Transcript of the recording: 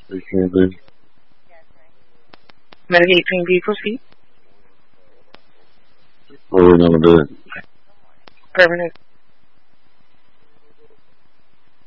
They can't do. Medicaid Team B, proceed. What are we gonna do? Permanent